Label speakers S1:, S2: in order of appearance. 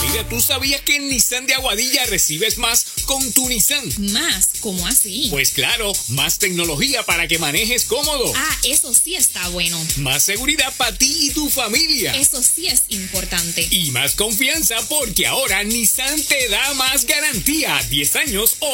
S1: Mira, ¿tú sabías que en Nissan de Aguadilla recibes más con tu Nissan?
S2: ¿Más? ¿Cómo así?
S1: Pues claro, más tecnología para que manejes cómodo.
S2: Ah, eso sí está bueno.
S1: Más seguridad para ti y tu familia.
S2: Eso sí es importante.
S1: Y más confianza porque ahora Nissan te da más garantía, 10 años o